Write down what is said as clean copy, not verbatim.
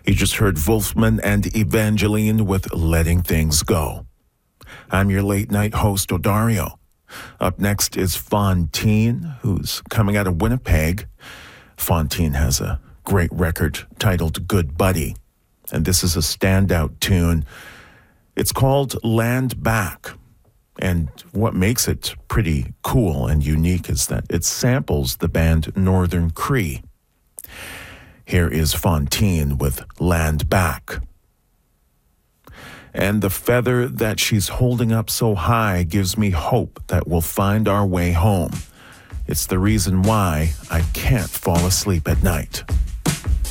You just heard Wolfman and Evangeline with Letting Things Go. I'm your late night host, Odario. Up next is Fontaine, who's coming out of Winnipeg. Fontaine has a great record titled Good Buddy, and this is a standout tune. It's called Land Back, and what makes it pretty cool and unique is that it samples the band Northern Cree. Here is Fontaine with Land Back. And the feather that she's holding up so high gives me hope that we'll find our way home. It's the reason why I can't fall asleep at night.